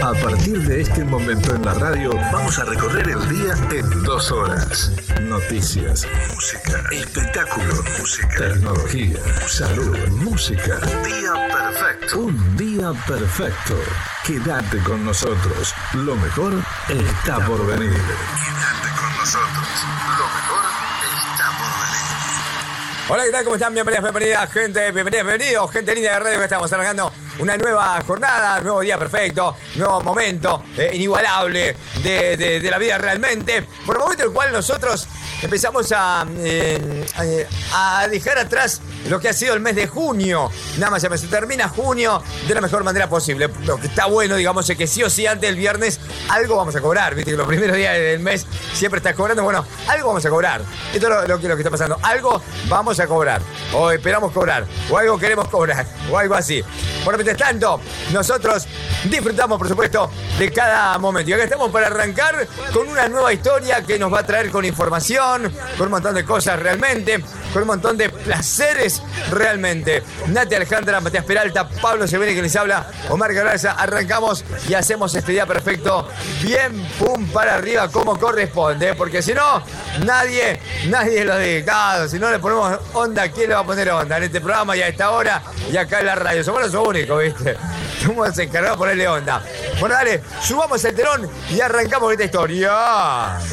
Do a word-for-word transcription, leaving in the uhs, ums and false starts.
A partir de este momento en la radio, vamos a recorrer el día en dos horas. Noticias, música, espectáculo, música, tecnología, salud, música. Día perfecto. Un día perfecto. Quédate con nosotros. Lo mejor está por venir. Quédate con nosotros. Lo mejor está por venir. Hola, ¿qué tal? ¿Cómo están? Bienvenidas, bienvenidas, gente, bienvenidas, bienvenidos, gente linda de radio, que estamos arrancando una nueva jornada, nuevo día perfecto, nuevo momento eh, inigualable de, de, de la vida realmente, por el momento en el cual nosotros empezamos a, eh, a dejar atrás lo que ha sido el mes de junio. Nada más, ya se termina junio de la mejor manera posible. Lo que está bueno, digamos, es que sí o sí antes del viernes algo vamos a cobrar. Viste que los primeros días del mes siempre estás cobrando. Bueno, algo vamos a cobrar. Esto es lo, lo, que, lo que está pasando. Algo vamos a cobrar. O esperamos cobrar. O algo queremos cobrar. O algo así. Por mientras tanto, nosotros disfrutamos, por supuesto, de cada momento. Y acá estamos para arrancar con una nueva historia que nos va a traer con información, con un montón de cosas realmente, con un montón de placeres realmente. Nati Alejandra, Matías Peralta, Pablo Severi, que les habla, Omar Carranza. Arrancamos y hacemos este día perfecto bien pum para arriba como corresponde, porque si no, nadie, nadie lo diga. Si no le ponemos onda, ¿quién le va a poner onda en este programa y a esta hora y acá en la radio? Somos los únicos, ¿viste? Somos encargados de ponerle onda. Bueno, dale, subamos el telón y arrancamos esta historia.